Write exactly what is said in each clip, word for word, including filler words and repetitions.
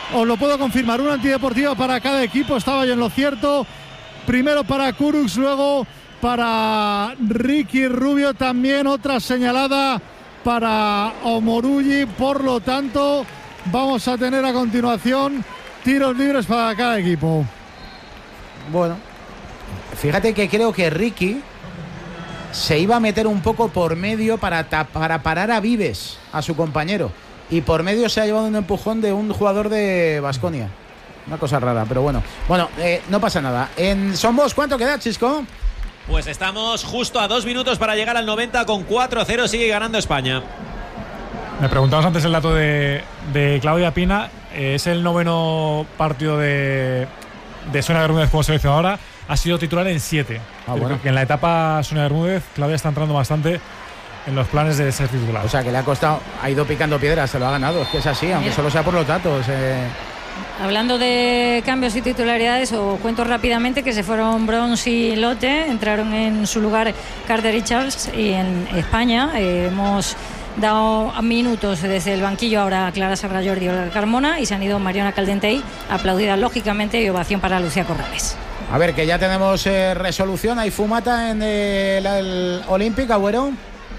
os lo puedo confirmar, una antideportiva para cada equipo, estaba yo en lo cierto. Primero para Kurucs, luego para Ricky Rubio, también otra señalada para Omoruyi. Por lo tanto, vamos a tener a continuación tiros libres para cada equipo. Bueno, fíjate que creo que Ricky se iba a meter un poco por medio para, para parar a Vives, a su compañero, y por medio se ha llevado un empujón de un jugador de Baskonia. Una cosa rara, pero bueno. Bueno, eh, no pasa nada. En Somos, ¿cuánto queda, Chisco? Pues estamos justo a dos minutos para llegar al noventa con cuatro cero. Sigue ganando España. Me preguntamos antes el dato de, de Claudia Pina. Eh, es el noveno partido de, de Sonia Bermúdez como seleccionadora. Ha sido titular en siete. Ah, bueno. Que en la etapa Sonia Bermúdez, Claudia está entrando bastante en los planes de ser titular. O sea, que le ha costado, ha ido picando piedras, se lo ha ganado. Es que es así, aunque solo sea por los datos. Eh. Hablando de cambios y titularidades, os cuento rápidamente que se fueron Brons y Lotte, entraron en su lugar Carter y Charles, y en España eh, hemos dado minutos desde el banquillo ahora a Clara Serrallor y Olga Carmona, y se han ido Mariona Caldentey, aplaudida lógicamente, y ovación para Lucía Corrales. A ver, que ya tenemos eh, resolución, hay fumata en el, el Olímpic, Agüero.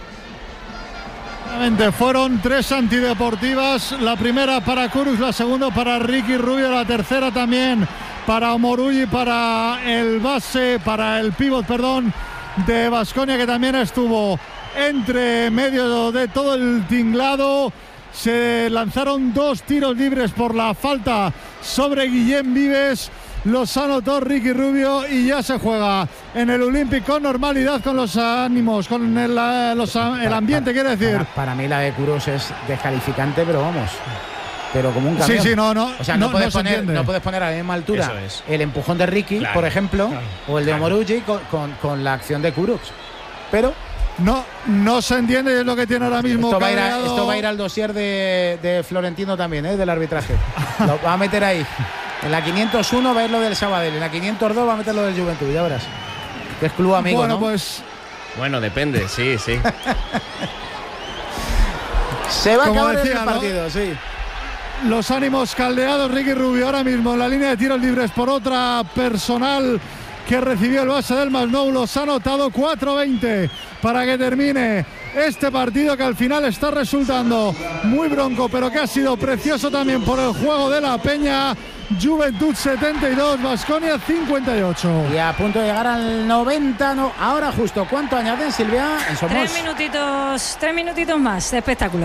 Fueron tres antideportivas, la primera para Kurucs, la segunda para Ricky Rubio, la tercera también para Omoruyi, para el base, para el pívot, perdón, de Baskonia, que también estuvo entre medio de todo el tinglado. Se lanzaron dos tiros libres por la falta sobre Guillem Vives. Los anotó Ricky Rubio y ya se juega en el Olímpico con normalidad, con los ánimos, con el, los, el ambiente, quiere decir. Para, para mí la de Kurucs es descalificante, pero vamos, pero como un camión. Sí, sí, no, no. O sea, no, no, puedes, no, poner, no puedes poner a la misma altura es. el empujón de Ricky, claro, por ejemplo, claro, o el de claro. Omoruyi con, con, con la acción de Kurucs. Pero no, no se entiende, es lo que tiene ahora mismo. Esto va a ir, a, esto va a ir al dossier de, de Florentino también, ¿eh? Del arbitraje. Lo va a meter ahí. En la quinientos uno va a ir lo del Sabadell, en la quinientos dos va a meter lo del Juventud, ya verás. Que es club amigo, bueno, ¿no? Pues... Bueno, depende, sí, sí. Se va a acabar decía, el partido, ¿no? Sí. Los ánimos caldeados, Ricky Rubio ahora mismo en la línea de tiros libres por otra personal que recibió el base del Masnou. Los ha anotado cuatro veinte para que termine este partido, que al final está resultando muy bronco, pero que ha sido precioso también por el juego de la Peña. Juventud setenta y dos, Baskonia cincuenta y ocho. Y a punto de llegar al noventa, no, ahora justo. ¿Cuánto añaden, Silvia? En Somos. Tres minutitos, tres minutitos más de espectáculo.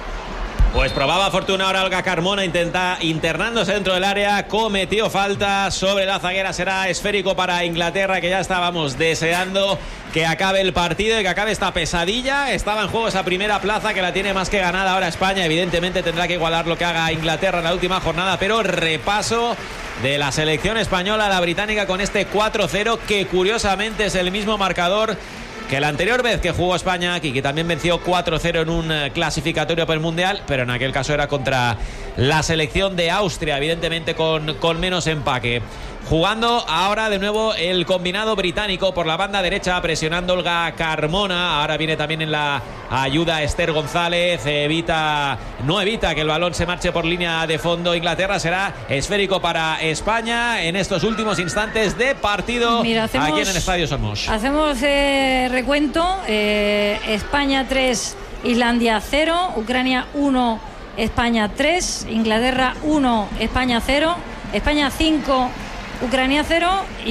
Pues probaba fortuna ahora Olga Carmona, intenta internándose dentro del área, cometió falta sobre la zaguera, será esférico para Inglaterra, que ya estábamos deseando que acabe el partido y que acabe esta pesadilla. Estaba en juego esa primera plaza, que la tiene más que ganada ahora España. Evidentemente tendrá que igualar lo que haga Inglaterra en la última jornada, pero repaso de la selección española a la británica con este cuatro cero, que curiosamente es el mismo marcador que la anterior vez que jugó España aquí, que también venció cuatro cero en un clasificatorio para el Mundial, pero en aquel caso era contra la selección de Austria, evidentemente con, con menos empaque. Jugando ahora de nuevo el combinado británico por la banda derecha, presionando Olga Carmona. Ahora viene también en la ayuda Esther González. Evita, no evita que el balón se marche por línea de fondo. Inglaterra será esférico para España en estos últimos instantes de partido. Mira, hacemos, aquí en el Estadio Somos. Hacemos eh, recuento. Eh, España tres, Islandia cero, Ucrania uno, España tres, Inglaterra uno, España cero, España cinco, Ucrania cero,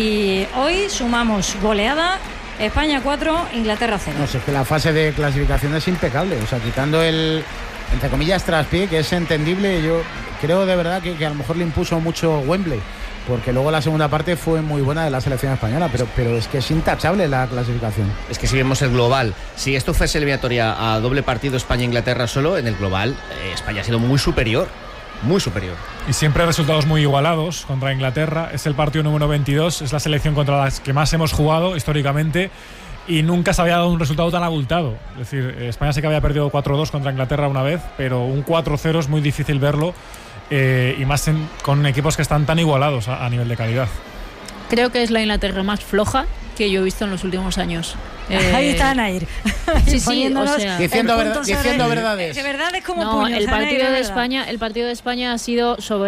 y hoy sumamos goleada, España cuatro, Inglaterra cero. No sé, es que la fase de clasificación es impecable, o sea, quitando el, entre comillas, traspié, que es entendible. Yo creo de verdad que, que a lo mejor le impuso mucho Wembley, porque luego la segunda parte fue muy buena de la selección española, pero, pero es que es intachable la clasificación. Es que si vemos el global, si esto fuese eliminatoria a doble partido España-Inglaterra solo, en el global eh, España ha sido muy superior. Muy superior. Y siempre resultados muy igualados contra Inglaterra. Es el partido número veintidós, es la selección contra las que más hemos jugado históricamente, y nunca se había dado un resultado tan abultado. Es decir, España sí que había perdido cuatro dos contra Inglaterra una vez, pero un cuatro cero es muy difícil verlo, eh, y más en, con equipos que están tan igualados a, a nivel de calidad. Creo que es la Inglaterra más floja que yo he visto en los últimos años. Eh, Ahí está Nair. Sí, sí, o sea, diciendo, verdad, diciendo verdades. De verdad es como no, puños, el partido Nair, de verdad. España, el partido de España ha sido sobre